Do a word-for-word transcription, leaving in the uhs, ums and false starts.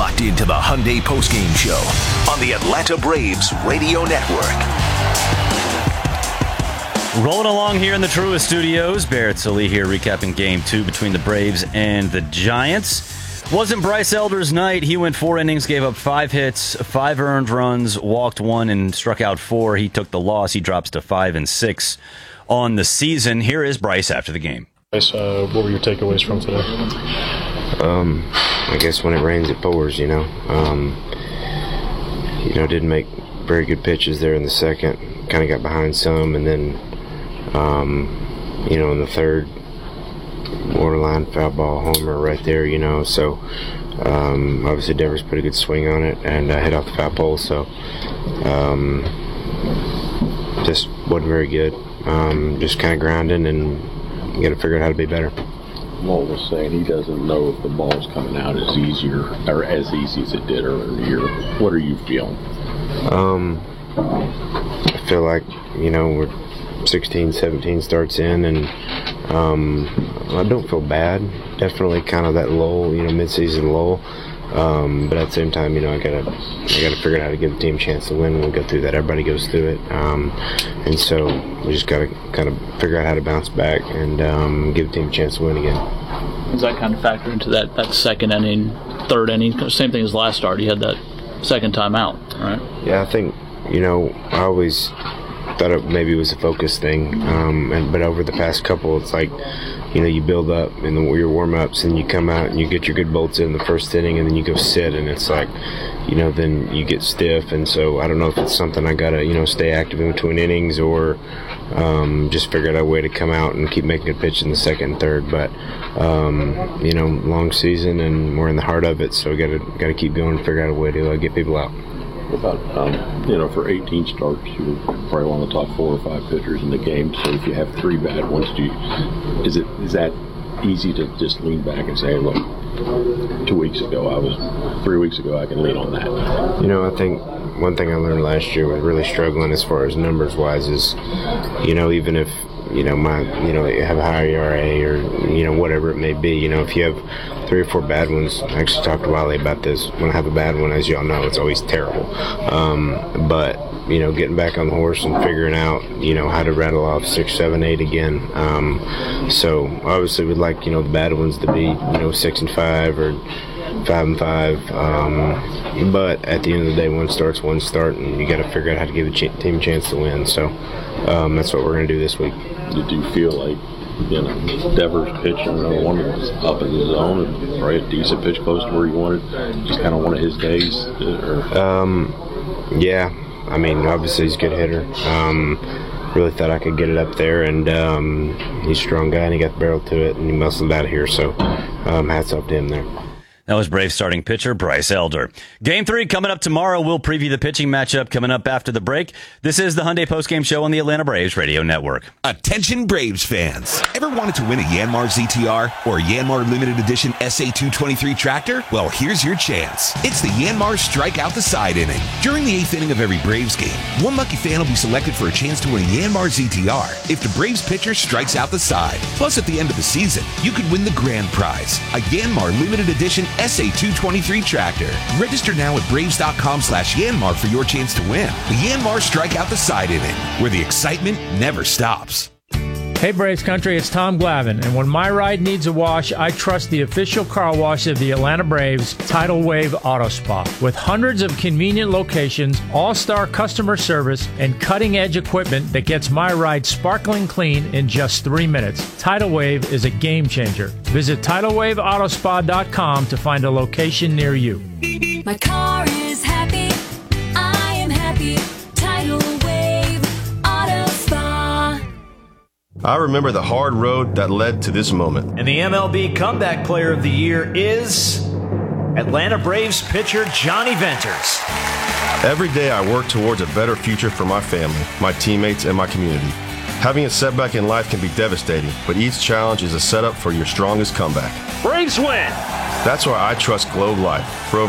locked into the Hyundai postgame show on the Atlanta Braves Radio Network. Rolling along here in the Truist Studios. Barrett Sallee here recapping game two between the Braves and the Giants. Wasn't Bryce Elder's night. He went four innings, gave up five hits, five earned runs, walked one, and struck out four. He took the loss. He drops to five and six on the season. Here is Bryce after the game. Bryce, uh, what were your takeaways from today? Um, I guess when it rains, it pours, you know. Um, you know, didn't make very good pitches there in the second. Kind of got behind some, and then, um, you know, in the third, borderline foul ball homer right there, you know. So, um, obviously Devers put a good swing on it and uh, hit off the foul pole. So, um, just wasn't very good. Um, just kind of grinding, and you got to figure out how to be better. Walt was saying he doesn't know if the ball's coming out as easier or as easy as it did earlier in the year. What are you feeling? Um, I feel like, you know, we're sixteen, seventeen starts in, and um, I don't feel bad. Definitely kind of that lull, you know, mid-season lull. Um, but at the same time, you know, I gotta, I gotta figure out how to give the team a chance to win when we go through that. Everybody goes through it, um, and so we just gotta kind of figure out how to bounce back and um, give the team a chance to win again. Does that kind of factor into that, that second inning, third inning? Same thing as last start. He had that second time out, right? Yeah, I think, you know, I always thought it maybe was a focus thing, um, and but over the past couple, it's like, you know, you build up in the, your warm-ups, and you come out and you get your good bolts in the first inning, and then you go sit, and it's like, you know, then you get stiff. And so I don't know if it's something I gotta, you know, stay active in between innings, or um, just figure out a way to come out and keep making a pitch in the second and third. But um, you know, long season, and we're in the heart of it, so we gotta gotta keep going and figure out a way to uh, get people out. About, um, you know, for eighteen starts, you're probably one of the top four or five pitchers in the game. So if you have three bad ones, do you, is it is that easy to just lean back and say, look, two weeks ago I was, three weeks ago I can lean on that? You know, I think one thing I learned last year was really struggling as far as numbers wise is, you know, even if, you know, my, you know, you have a higher E R A or, you know, whatever it may be, you know, if you have three or four bad ones, I actually talked to Wiley about this. When I have a bad one, as y'all know, it's always terrible. Um, but, you know, getting back on the horse and figuring out, you know, how to rattle off six, seven, eight again. Um, so obviously we'd like, you know, the bad ones to be, you know, six and five or five and five. Um, but at the end of the day, one start's one start, and you got to figure out how to give the ch- team a chance to win. So um, that's what we're going to do this week. Did you feel like, you know, Devers pitching, you know, one was up in the zone and probably a decent pitch close to where you wanted, just kind of one of his days? Or? Um, yeah, I mean, obviously he's a good hitter. Um, really thought I could get it up there, and um, he's a strong guy, and he got the barrel to it, and he muscled out of here. So um, hats off to him there. That was Braves starting pitcher Bryce Elder. Game three coming up tomorrow. We'll preview the pitching matchup coming up after the break. This is the Hyundai Postgame Show on the Atlanta Braves Radio Network. Attention Braves fans. Ever wanted to win a Yanmar Z T R or a Yanmar Limited Edition S A two twenty-three tractor? Well, here's your chance. It's the Yanmar Strike Out the Side inning. During the eighth inning of every Braves game, one lucky fan will be selected for a chance to win a Yanmar Z T R if the Braves pitcher strikes out the side. Plus, at the end of the season, you could win the grand prize, a Yanmar Limited Edition S A two twenty-three tractor. Register now at braves.com slash Yanmar for your chance to win the Yanmar Strike Out the Side inning, where the excitement never stops. Hey Braves Country, it's Tom Glavine, and when my ride needs a wash, I trust the official car wash of the Atlanta Braves, Tidal Wave Auto Spa. With hundreds of convenient locations, all-star customer service, and cutting-edge equipment that gets my ride sparkling clean in just three minutes. Tidal Wave is a game changer. Visit tidal wave auto spa dot com to find a location near you. My car is happy, I am happy, Tidal Wave Auto Spa. I remember the hard road that led to this moment. And the M L B Comeback Player of the Year is Atlanta Braves pitcher Johnny Venters. Every day I work towards a better future for my family, my teammates, and my community. Having a setback in life can be devastating, but each challenge is a setup for your strongest comeback. Braves win! That's why I trust Globe Life. For over